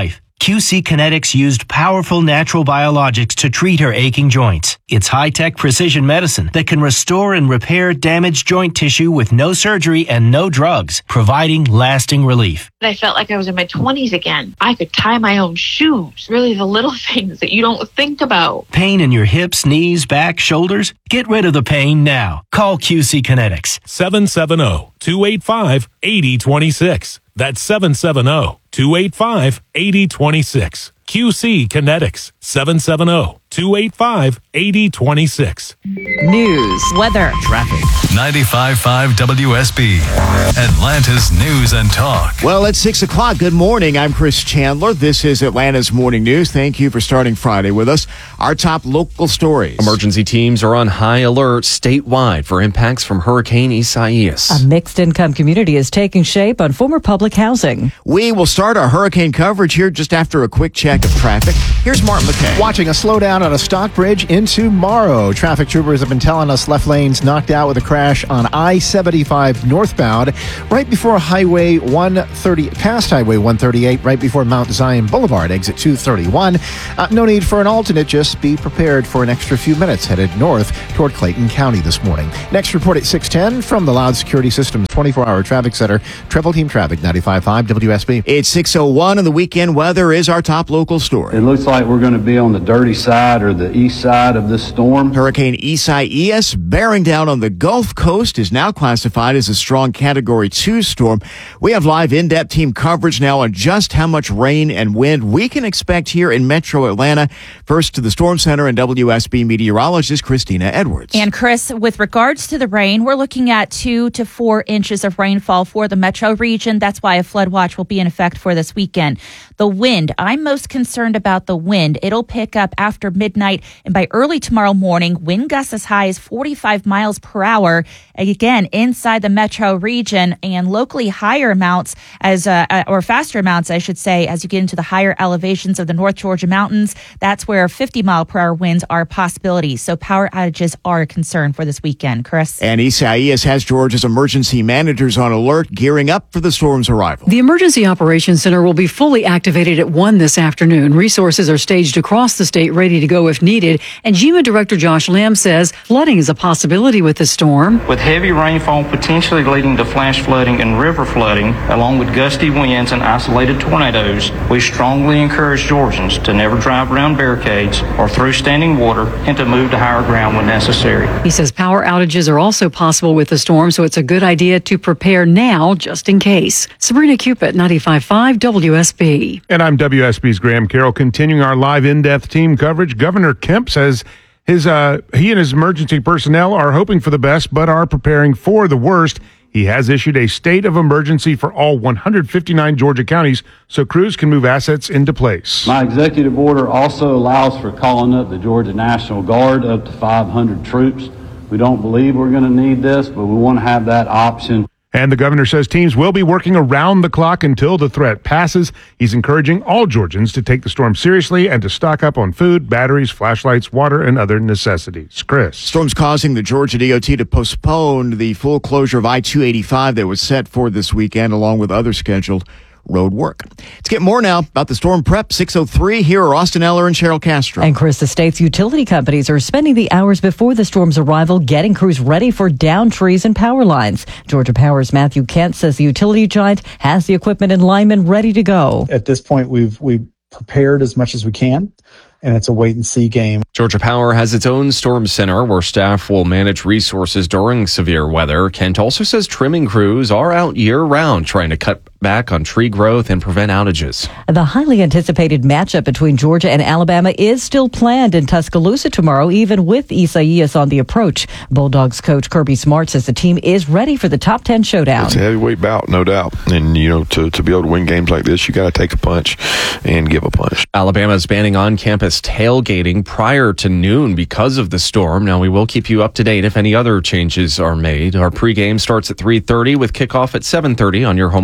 Q C Kinetics used powerful natural biologics to treat her aching joints. It's high-tech precision medicine that can restore and repair damaged joint tissue with no surgery and no drugs, providing lasting relief. I felt like I was in my twenties again. I could tie my own shoes. Really the little things that you don't think about. Pain in your hips, knees, back, shoulders? Get rid of the pain now. Call Q C Kinetics. seven seven zero, two eight five, eight zero two six. That's seven seven zero, two eight five, eight zero two six. Q C Kinetics, seven seven zero, two eight five, eight zero two six. News, weather, traffic. ninety-five point five W S B, Atlanta's News and Talk. Well, it's six o'clock. Good morning. I'm Chris Chandler. This is Atlanta's Morning News. Thank you for starting Friday with us. Our top local stories. Emergency teams are on high alert statewide for impacts from Hurricane Isaias. A mixed income community is taking shape on former public housing. We will start our hurricane coverage here just after a quick check of traffic. Here's Mark McKay. Watching a slowdown on a Stockbridge into Morrow. Traffic troopers have been telling us left lanes knocked out with a crash on I seventy-five northbound right before Highway one thirty, past Highway one thirty-eight, right before Mount Zion Boulevard, exit two thirty-one. Uh, no need for an alternate. Just be prepared for an extra few minutes headed north toward Clayton County this morning. Next report at six ten from the Loud Security Systems twenty-four hour Traffic Center. Triple Team Traffic, ninety-five point five W S B. It's six oh one and the weekend weather is our top local story. It looks like we're going to be on the dirty side or the east side of this storm. Hurricane Isaias bearing down on the Gulf Coast is now classified as a strong Category two storm. We have live in-depth team coverage now on just how much rain and wind we can expect here in Metro Atlanta. First to the Storm Center and W S B meteorologist Christina Edwards. And Chris, with regards to the rain, we're looking at two to four inches of rainfall for the metro region. That's why a flood watch will be in effect for this weekend. The wind, I'm most concerned about the wind. It'll pick up after midnight and by early tomorrow morning, wind gusts as high as forty-five miles per hour. Again, inside the metro region, and locally higher amounts as uh, or faster amounts, I should say, as you get into the higher elevations of the North Georgia mountains. That's where fifty mile per hour winds are a possibility. So power outages are a concern for this weekend, Chris. And Isaias has Georgia's emergency managers on alert, gearing up for the storm's arrival. The Emergency Operations Center will be fully activated at one this afternoon. Resources are staged across the state, ready to go if needed. And GEMA Director Josh Lamb says flooding is a possibility with the storm. With heavy rainfall potentially leading to flash flooding and river flooding, along with gusty winds and isolated tornadoes, we strongly encourage Georgians to never drive around barricades or through standing water and to move to higher ground when necessary. He says power outages are also possible with the storm, so it's a good idea to prepare now just in case. Sabrina Cupid, ninety-five point five W S B. And I'm W S B's Graham Carroll, continuing our live in-depth team coverage. Governor Kemp says his uh, he and his emergency personnel are hoping for the best, but are preparing for the worst. He has issued a state of emergency for all one hundred fifty-nine Georgia counties so crews can move assets into place. My executive order also allows for calling up the Georgia National Guard, up to five hundred troops. We don't believe we're going to need this, but we want to have that option. And the governor says teams will be working around the clock until the threat passes. He's encouraging all Georgians to take the storm seriously and to stock up on food, batteries, flashlights, water, and other necessities. Chris. Storm's causing the Georgia D O T to postpone the full closure of I two eighty-five that was set for this weekend, along with other scheduled road work. Let's get more now about the storm prep. six oh three, here are Austin Eller and Cheryl Castro. And Chris, the state's utility companies are spending the hours before the storm's arrival getting crews ready for downed trees and power lines. Georgia Power's Matthew Kent says the utility giant has the equipment and linemen ready to go. At this point, we've we've prepared as much as we can, and it's a wait-and-see game. Georgia Power has its own storm center where staff will manage resources during severe weather. Kent also says trimming crews are out year-round trying to cut back on tree growth and prevent outages. The highly anticipated matchup between Georgia and Alabama is still planned in Tuscaloosa tomorrow, even with Isaias on the approach. Bulldogs coach Kirby Smart says the team is ready for the top ten showdown. It's a heavyweight bout, no doubt. And, you know, to, to be able to win games like this, you got to take a punch and give a punch. Alabama's banning on-campus tailgating prior to noon because of the storm. Now, we will keep you up to date if any other changes are made. Our pregame starts at three thirty with kickoff at seven thirty on your home of the Dogs.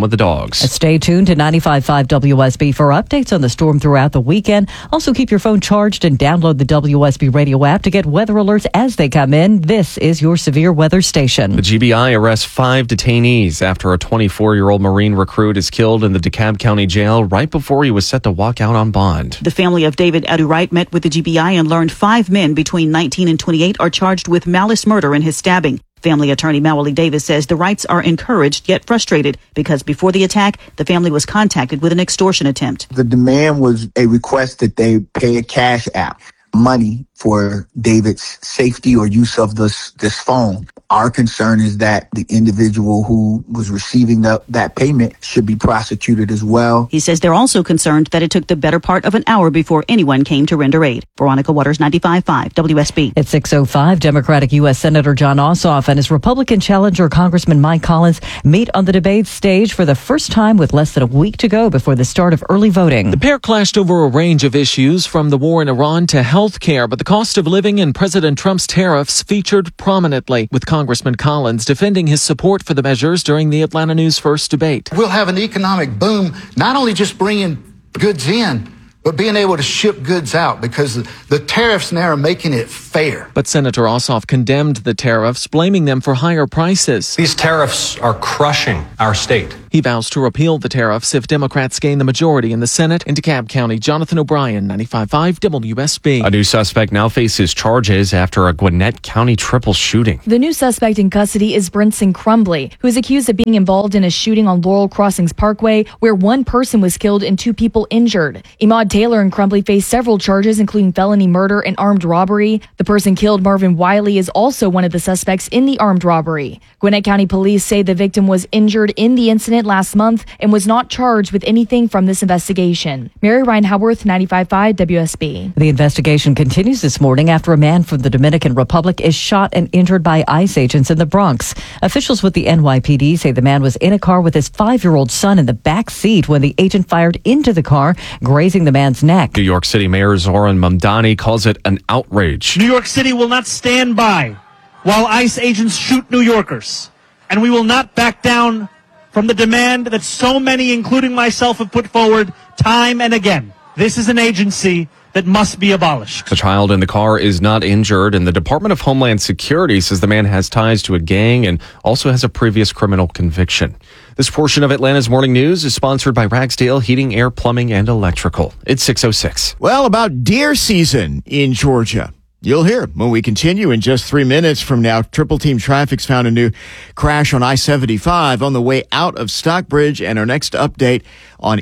dogs. Stay tuned to ninety-five point five W S B for updates on the storm throughout the weekend. Also, keep your phone charged and download the W S B radio app to get weather alerts as they come in. This is your severe weather station. The G B I arrests five detainees after a twenty-four-year-old Marine recruit is killed in the DeKalb County Jail right before he was set to walk out on bond. The family of David Adurite met with the G B I and learned five men between nineteen and twenty-eight are charged with malice murder in his stabbing. Family attorney Mawali Davis says the Wrights are encouraged yet frustrated because before the attack, the family was contacted with an extortion attempt. The demand was a request that they pay a cash app, money for David's safety or use of this this phone. Our concern is that the individual who was receiving the, that payment should be prosecuted as well. He says they're also concerned that it took the better part of an hour before anyone came to render aid. Veronica Waters, ninety-five point five W S B. At six oh five, Democratic U S Senator John Ossoff and his Republican challenger Congressman Mike Collins meet on the debate stage for the first time with less than a week to go before the start of early voting. The pair clashed over a range of issues from the war in Iran to health care, but the cost of living and President Trump's tariffs featured prominently, with Congressman Collins defending his support for the measures during the Atlanta News First debate. We'll have an economic boom, not only just bringing goods in, but being able to ship goods out, because the, the tariffs now are making it fair. But Senator Ossoff condemned the tariffs, blaming them for higher prices. These tariffs are crushing our state. He vows to repeal the tariffs if Democrats gain the majority in the Senate. In DeKalb County, Jonathan O'Brien, ninety-five point five W S B. A new suspect now faces charges after a Gwinnett County triple shooting. The new suspect in custody is Brinson Crumbly, who is accused of being involved in a shooting on Laurel Crossings Parkway, where one person was killed and two people injured. Imad Taylor and Crumbly face several charges, including felony murder and armed robbery. The person killed, Marvin Wiley, is also one of the suspects in the armed robbery. Gwinnett County police say the victim was injured in the incident last month and was not charged with anything from this investigation. Mary Ryan Howarth, ninety-five point five W S B. The investigation continues this morning after a man from the Dominican Republic is shot and injured by ICE agents in the Bronx. Officials with the N Y P D say the man was in a car with his five-year-old son in the back seat when the agent fired into the car, grazing the man's neck. New York City Mayor Zoran Mamdani calls it an outrage. New York City will not stand by while ICE agents shoot New Yorkers, and we will not back down from the demand that so many, including myself, have put forward time and again. This is an agency that must be abolished. The child in the car is not injured, and the Department of Homeland Security says the man has ties to a gang and also has a previous criminal conviction. This portion of Atlanta's Morning News is sponsored by Ragsdale Heating, Air, Plumbing, and Electrical. It's six oh six. Well, about deer season in Georgia. You'll hear when we continue in just three minutes from now. Triple Team Traffic's found a new crash on I seventy-five on the way out of Stockbridge, and our next update on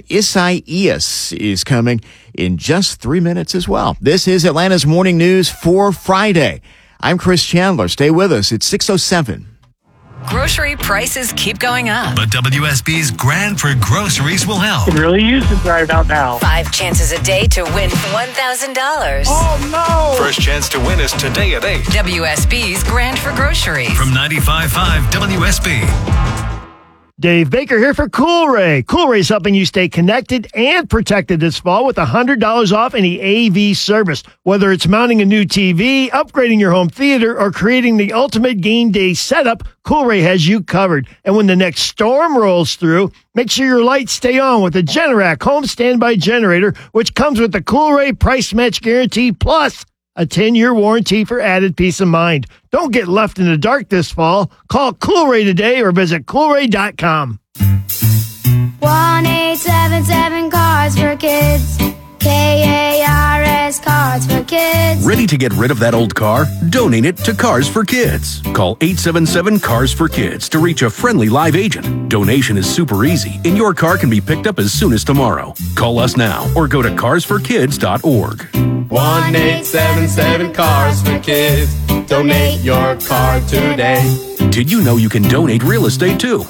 Isaias is coming in just three minutes as well. This is Atlanta's Morning News for Friday. I'm Chris Chandler. Stay with us. It's six oh seven. Grocery prices keep going up. But W S B's Grand for Groceries will help. It really is right about now. Five chances a day to win one thousand dollars. Oh, no! First chance to win is today at eight. W S B's Grand for Groceries. From ninety-five point five W S B. Dave Baker here for Coolray. Coolray's helping you stay connected and protected this fall with one hundred dollars off any A V service. Whether it's mounting a new T V, upgrading your home theater, or creating the ultimate game day setup, Coolray has you covered. And when the next storm rolls through, make sure your lights stay on with the Generac home standby generator, which comes with the Coolray price match guarantee plus a ten-year warranty for added peace of mind. Don't get left in the dark this fall. Call Coolray today or visit coolray dot com. one eight seven seven Cars for Kids. K A R S Cars for Kids. Ready to get rid of that old car? Donate it to Cars for Kids. Call eight seven seven Cars for Kids to reach a friendly live agent. Donation is super easy, and your car can be picked up as soon as tomorrow. Call us now or go to cars for kids dot org. one eight seven seven Cars for Kids. Donate your car today. Did you know you can donate real estate too?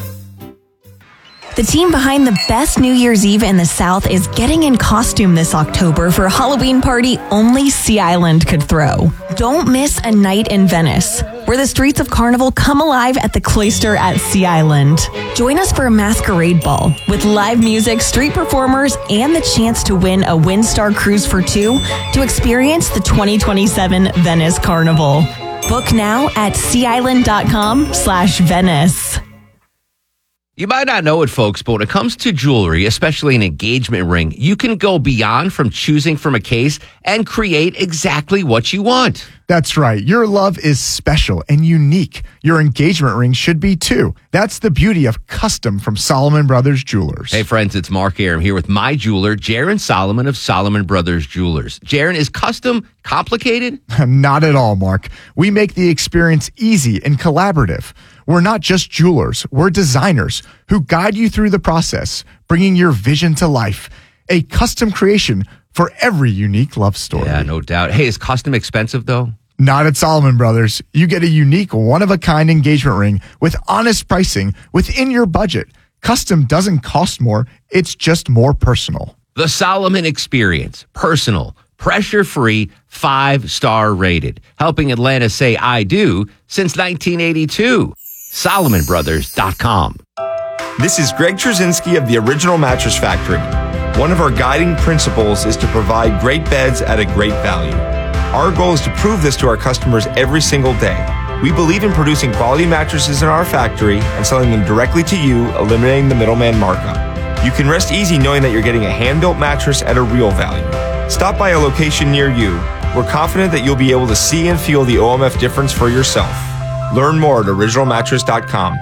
The team behind the best New Year's Eve in the South is getting in costume this October for a Halloween party only Sea Island could throw. Don't miss a night in Venice, where the streets of Carnival come alive at the Cloister at Sea Island. Join us for a masquerade ball with live music, street performers, and the chance to win a Windstar cruise for two to experience the twenty twenty-seven Venice Carnival. Book now at sea island dot com slash Venice. You might not know it, folks, but when it comes to jewelry, especially an engagement ring, you can go beyond from choosing from a case and create exactly what you want. That's right. Your love is special and unique. Your engagement ring should be too. That's the beauty of custom from Solomon Brothers Jewelers. Hey, friends, it's Mark Aram here with my jeweler, Jaron Solomon of Solomon Brothers Jewelers. Jaron, is custom complicated? Not at all, Mark. We make the experience easy and collaborative. We're not just jewelers. We're designers who guide you through the process, bringing your vision to life. A custom creation for every unique love story. Yeah, no doubt. Hey, is custom expensive, though? Not at Solomon Brothers. You get a unique, one-of-a-kind engagement ring with honest pricing within your budget. Custom doesn't cost more. It's just more personal. The Solomon Experience. Personal, pressure-free, five-star rated. Helping Atlanta say I do since nineteen eighty-two. Solomon Brothers dot com. This is Greg Trzynski of the Original Mattress Factory. One of our guiding principles is to provide great beds at a great value. Our goal is to prove this to our customers every single day. We believe in producing quality mattresses in our factory and selling them directly to you, eliminating the middleman markup. You can rest easy knowing that you're getting a hand-built mattress at a real value. Stop by a location near you. We're confident that you'll be able to see and feel the O M F difference for yourself. Learn more at original mattress dot com.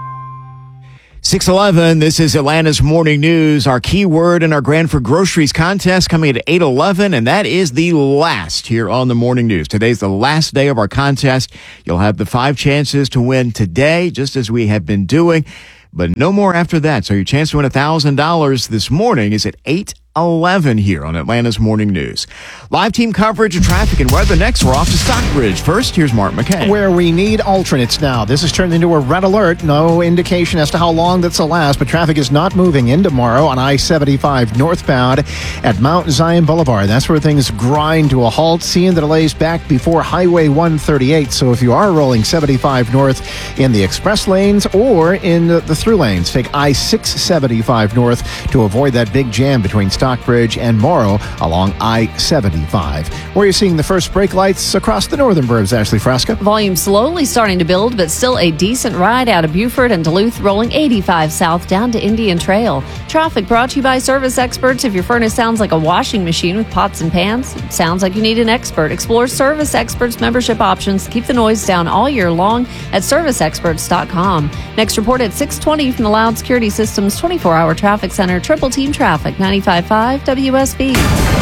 six eleven, this is Atlanta's Morning News. Our keyword in our Grand for Groceries contest coming at eight eleven, and that is the last here on the Morning News. Today's the last day of our contest. You'll have the five chances to win today, just as we have been doing, but no more after that. So your chance to win one thousand dollars this morning is at eight eleven here on Atlanta's Morning News. Live team coverage of traffic and weather next. We're off to Stockbridge. First, here's Mark McKay. Where we need alternates now. This has turned into a red alert. No indication as to how long that's will last, but traffic is not moving in tomorrow on I seventy-five northbound at Mount Zion Boulevard. That's where things grind to a halt. Seeing the delays back before Highway one thirty-eight. So if you are rolling seventy-five north in the express lanes or in the through lanes, take I six seventy-five north to avoid that big jam between Stockbridge and Morrow along I seventy-five. Where you're seeing the first brake lights across the northern burbs, Ashley Frasca. Volume slowly starting to build, but still a decent ride out of Beaufort and Duluth, rolling eighty-five south down to Indian Trail. Traffic brought to you by Service Experts. If your furnace sounds like a washing machine with pots and pans, it sounds like you need an expert. Explore Service Experts membership options. Keep the noise down all year long at service experts dot com. Next report at six twenty from the Loud Security Systems twenty-four hour Traffic Center. Triple Team Traffic, ninety-five point five W S B.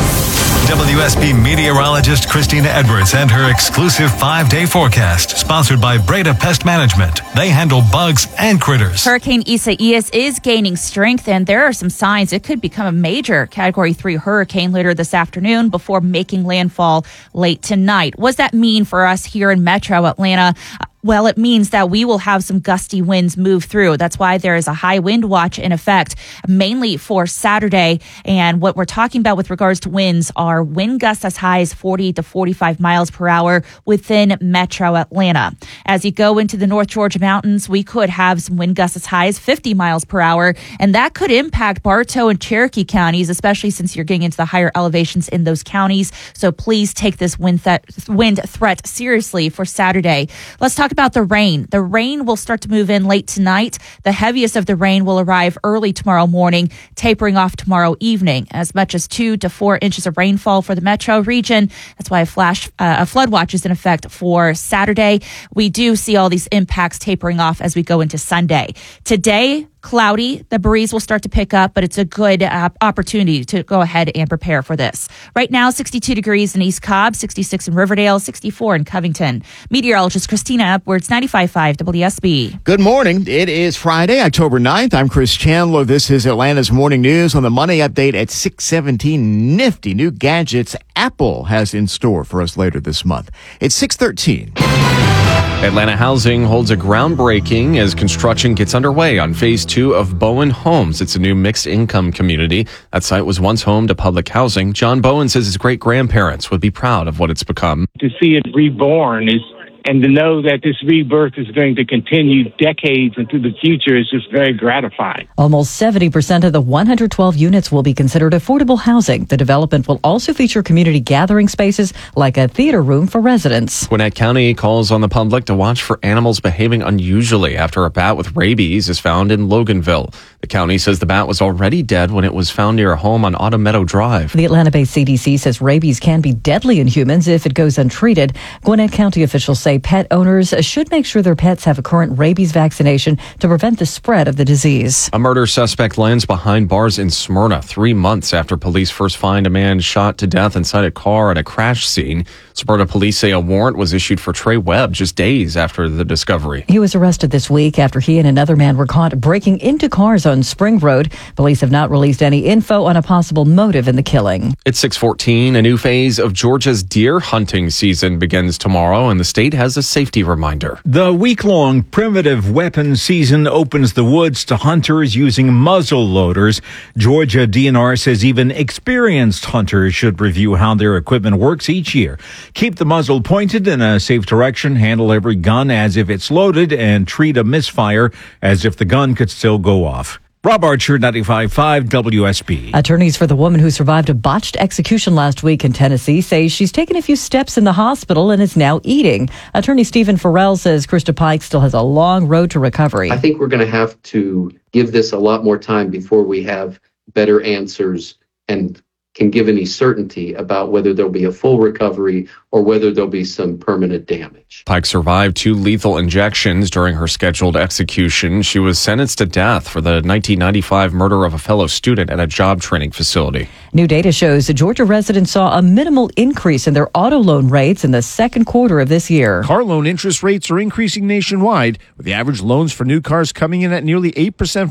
W S B meteorologist Christina Edwards and her exclusive five-day forecast, sponsored by Breda Pest Management. They handle bugs and critters. Hurricane Isaias is gaining strength, and there are some signs it could become a major Category three hurricane later this afternoon before making landfall late tonight. What does that mean for us here in Metro Atlanta? Well, it means that we will have some gusty winds move through. That's why there is a high wind watch in effect, mainly for Saturday. And what we're talking about with regards to winds are wind gusts as high as forty to forty-five miles per hour within Metro Atlanta. As you go into the North Georgia mountains, we could have some wind gusts as high as fifty miles per hour. And that could impact Bartow and Cherokee counties, especially since you're getting into the higher elevations in those counties. So please take this wind, th- wind threat seriously for Saturday. Let's talk about the rain. The rain will start to move in late tonight. The heaviest of the rain will arrive early tomorrow morning, tapering off tomorrow evening. As much as two to four inches of rainfall for the metro region. That's why a flash, uh, a flood watch is in effect for Saturday. We do see all these impacts tapering off as we go into Sunday. Today, cloudy. The breeze will start to pick up, but it's a good uh, opportunity to go ahead and prepare for this. Right now, sixty-two degrees in East Cobb, sixty-six in Riverdale, sixty-four in Covington. Meteorologist Christina Edwards, ninety-five point five W S B. Good morning. It is Friday, October ninth. I'm Chris Chandler. This is Atlanta's Morning News on the Money Update at six seventeen. Nifty new gadgets Apple has in store for us later this month. It's six thirteen. Atlanta Housing holds a groundbreaking as construction gets underway on phase two of Bowen Homes. It's a new mixed income community. That site was once home to public housing. John Bowen says his great grandparents would be proud of what it's become. To see it reborn is And to know that this rebirth is going to continue decades into the future is just very gratifying. Almost seventy percent of the one hundred twelve units will be considered affordable housing. The development will also feature community gathering spaces like a theater room for residents. Gwinnett County calls on the public to watch for animals behaving unusually after a bat with rabies is found in Loganville. The county says the bat was already dead when it was found near a home on Autumn Meadow Drive. The Atlanta-based C D C says rabies can be deadly in humans if it goes untreated. Gwinnett County officials say pet owners should make sure their pets have a current rabies vaccination to prevent the spread of the disease. A murder suspect lands behind bars in Smyrna three months after police first find a man shot to death inside a car at a crash scene. Smyrna police say a warrant was issued for Trey Webb just days after the discovery. He was arrested this week after he and another man were caught breaking into cars on Spring Road. Police have not released any info on a possible motive in the killing. It's six fourteen. A new phase of Georgia's deer hunting season begins tomorrow, and the state has a safety reminder. The week-long primitive weapons season opens the woods to hunters using muzzle loaders. Georgia D N R says even experienced hunters should review how their equipment works each year. Keep the muzzle pointed in a safe direction, handle every gun as if it's loaded, and treat a misfire as if the gun could still go off. Rob Archer, ninety-five point five W S B. Attorneys for the woman who survived a botched execution last week in Tennessee say she's taken a few steps in the hospital and is now eating. Attorney Stephen Farrell says Krista Pike still has a long road to recovery. I think we're going to have to give this a lot more time before we have better answers and can give any certainty about whether there'll be a full recovery or whether there'll be some permanent damage. Pike survived two lethal injections during her scheduled execution. She was sentenced to death for the nineteen ninety-five murder of a fellow student at a job training facility. New data shows that Georgia residents saw a minimal increase in their auto loan rates in the second quarter of this year. Car loan interest rates are increasing nationwide, with the average loans for new cars coming in at nearly eight percent